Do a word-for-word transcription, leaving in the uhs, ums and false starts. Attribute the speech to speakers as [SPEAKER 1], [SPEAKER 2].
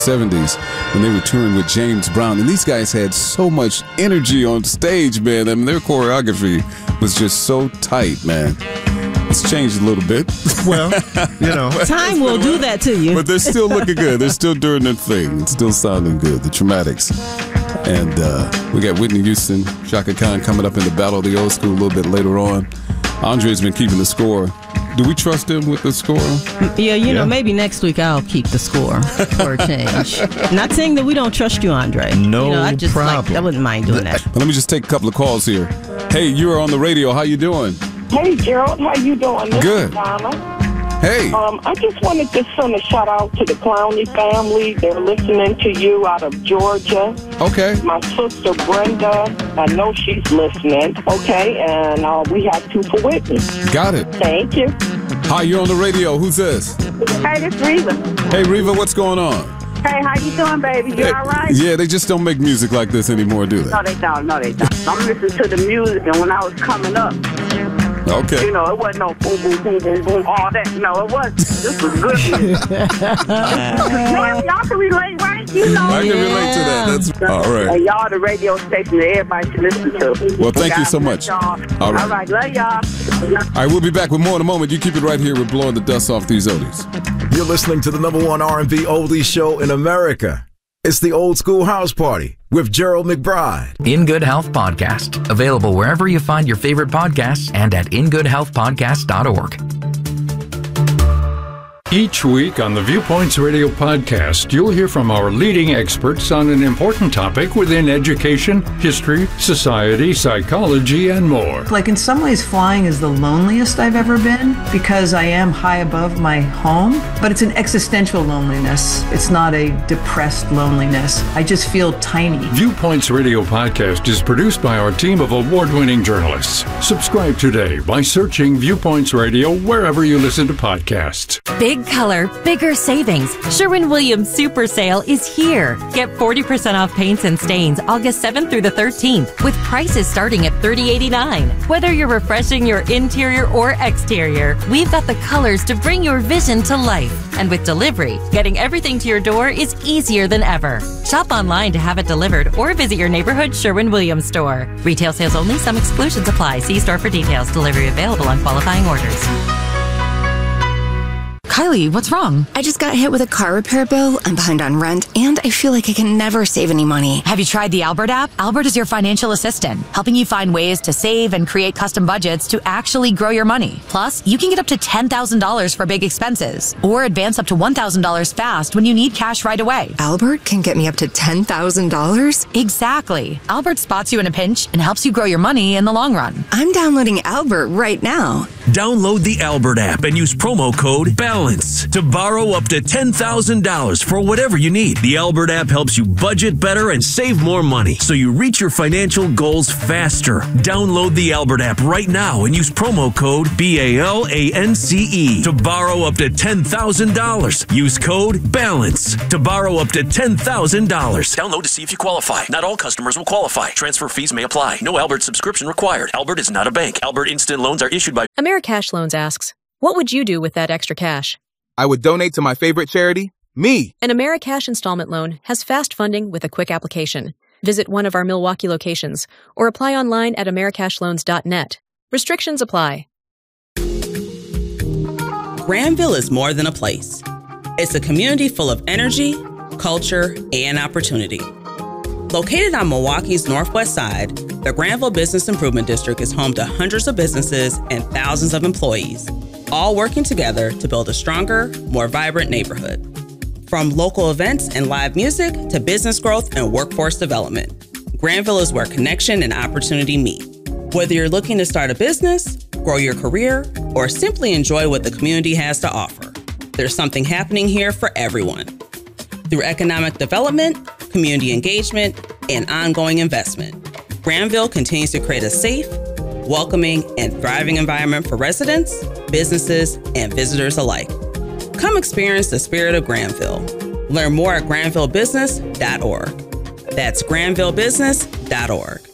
[SPEAKER 1] seventies when they were touring with James Brown. And these guys had so much energy on stage, man. I mean, their choreography was just so tight, man. It's changed a little bit.
[SPEAKER 2] Well, you know.
[SPEAKER 3] Time will do that to you.
[SPEAKER 1] But they're still looking good. They're still doing their thing. It's still sounding good. The Traumatics. And uh, we got Whitney Houston, Chaka Khan coming up in the Battle of the Old School a little bit later on. Andre's been keeping the score. Do we trust him with the score?
[SPEAKER 3] Yeah, you
[SPEAKER 2] Yeah.
[SPEAKER 3] know, maybe next week I'll keep the score for a change. Not saying that we don't trust you, Andre.
[SPEAKER 2] No
[SPEAKER 3] you know, I just
[SPEAKER 2] problem.
[SPEAKER 3] Like, I wouldn't mind doing that.
[SPEAKER 1] But let me just take a couple of calls here. Hey, you are on the radio. How you doing?
[SPEAKER 4] Hey, Gerald, how you doing? This
[SPEAKER 1] Good.
[SPEAKER 4] is Donna.
[SPEAKER 1] Hey.
[SPEAKER 4] Um, I just wanted to send a shout out to the Clowney family. They're listening to you out of Georgia.
[SPEAKER 1] Okay.
[SPEAKER 4] My sister Brenda, I know she's listening. Okay, and uh, we have two for Whitney.
[SPEAKER 1] Got it.
[SPEAKER 4] Thank you.
[SPEAKER 1] Hi, you're on the radio. Who's this?
[SPEAKER 5] Hey, this Reva.
[SPEAKER 1] Hey, Reva, what's going on?
[SPEAKER 5] Hey, how you doing, baby? You
[SPEAKER 1] Hey,
[SPEAKER 5] all right?
[SPEAKER 1] Yeah, they just don't make music like this anymore, do they?
[SPEAKER 5] No, they don't. No, they don't. I'm listening to the music, and when I was coming up,
[SPEAKER 1] Okay.
[SPEAKER 5] you know, it wasn't no boom, boom, boom, boom, boom, all that. No, it wasn't. This was good music. Y'all, y'all can relate, right? You know.
[SPEAKER 1] I can relate to that. That's all
[SPEAKER 5] And
[SPEAKER 1] right.
[SPEAKER 5] y'all the radio station that everybody should listen to.
[SPEAKER 1] Well, thank you
[SPEAKER 5] God
[SPEAKER 1] so
[SPEAKER 5] bless
[SPEAKER 1] much.
[SPEAKER 5] y'all.
[SPEAKER 1] All right.
[SPEAKER 5] All right, love y'all.
[SPEAKER 1] All right, we'll be back with more in a moment. You keep it right here. We're blowing the dust off these oldies.
[SPEAKER 6] You're listening to the number one R and B oldies show in America. It's the Old School House Party with Gerald McBride.
[SPEAKER 7] In Good Health Podcast, available wherever you find your favorite podcasts and at in good health podcast dot org.
[SPEAKER 8] Each week on the Viewpoints Radio podcast, you'll hear from our leading experts on an important topic within education, history, society, psychology, and more.
[SPEAKER 9] Like in some ways, flying is the loneliest I've ever been because I am high above my home, but it's an existential loneliness. It's not a depressed loneliness. I just feel tiny.
[SPEAKER 8] Viewpoints Radio podcast is produced by our team of award-winning journalists. Subscribe today by searching Viewpoints Radio wherever you listen to podcasts.
[SPEAKER 10] Big color, bigger savings. Sherwin-Williams Super Sale is here. Get forty percent off paints and stains August seventh through the thirteenth with prices starting at thirty dollars and eighty-nine cents. Whether you're refreshing your interior or exterior, we've got the colors to bring your vision to life. And with delivery, getting everything to your door is easier than ever. Shop online to have it delivered or visit your neighborhood Sherwin-Williams store. Retail sales only. Some exclusions apply. See store for details. Delivery available on qualifying orders.
[SPEAKER 11] Kylie, what's wrong? I just got hit with a car repair bill. I'm behind on rent, and I feel like I can never save any money.
[SPEAKER 12] Have you tried the Albert app? Albert is your financial assistant, helping you find ways to save and create custom budgets to actually grow your money. Plus, you can get up to ten thousand dollars for big expenses, or advance up to one thousand dollars fast when you need cash right away.
[SPEAKER 11] Albert can get me up to ten thousand dollars?
[SPEAKER 12] Exactly. Albert spots you in a pinch and helps you grow your money in the long run.
[SPEAKER 11] I'm downloading Albert right now.
[SPEAKER 13] Download the Albert app and use promo code BALANCE to borrow up to ten thousand dollars for whatever you need. The Albert app helps you budget better and save more money so you reach your financial goals faster. Download the Albert app right now and use promo code B A L A N C E to borrow up to ten thousand dollars. Use code BALANCE to borrow up to ten thousand dollars. Download to see if you qualify. Not all customers will qualify. Transfer fees may apply. No Albert subscription required. Albert is not a bank. Albert Instant Loans are issued by
[SPEAKER 14] AmeriCash Loans asks, what would you do with that extra cash?
[SPEAKER 15] I would donate to my favorite charity, me.
[SPEAKER 14] An AmeriCash installment loan has fast funding with a quick application. Visit one of our Milwaukee locations or apply online at americash loans dot net. Restrictions apply.
[SPEAKER 16] Granville is more than a place. It's a community full of energy, culture, and opportunity. Located on Milwaukee's northwest side, the Granville Business Improvement District is home to hundreds of businesses and thousands of employees, all working together to build a stronger, more vibrant neighborhood. From local events and live music to business growth and workforce development, Granville is where connection and opportunity meet. Whether you're looking to start a business, grow your career, or simply enjoy what the community has to offer, there's something happening here for everyone. Through economic development, community engagement, and ongoing investment, Granville continues to create a safe, welcoming, and thriving environment for residents, businesses, and visitors alike. Come experience the spirit of Granville. Learn more at granville business dot org. That's granville business dot org.